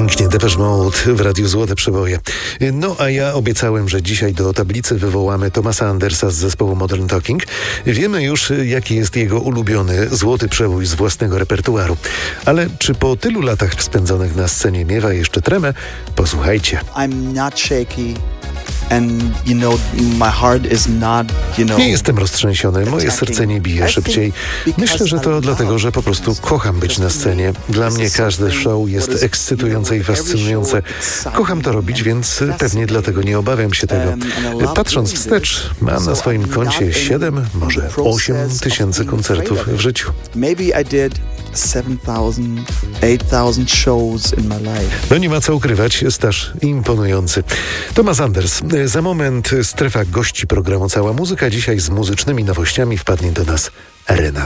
Pięknie, Depeche Mode w Radiu Złote Przeboje. No a ja obiecałem, że dzisiaj do tablicy wywołamy Thomasa Andersa z zespołu Modern Talking. Wiemy już, jaki jest jego ulubiony złoty przebój z własnego repertuaru. Ale czy po tylu latach spędzonych na scenie miewa jeszcze tremę? Posłuchajcie. I'm not shaky. And my heart is not, Nie jestem roztrzęsiony, moje serce nie bije szybciej. Myślę, że to dlatego, że po prostu kocham być na scenie. Dla mnie każde show jest ekscytujące i fascynujące. Kocham to robić, więc pewnie dlatego nie obawiam się tego. Patrząc wstecz, mam na swoim koncie 7, może 8 tysięcy koncertów w życiu. Maybe I did 7,000, 8,000 shows in my life. No nie ma co ukrywać, staż imponujący. Thomas Anders. Za moment strefa gości programu Cała Muzyka. Dzisiaj z muzycznymi nowościami wpadnie do nas Renata.